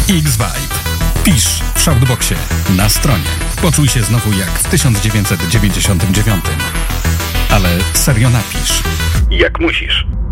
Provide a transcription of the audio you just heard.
X-Vibe. Pisz w Shoutboxie, na stronie. Poczuj się znowu jak w 1999. Ale serio napisz. Jak musisz.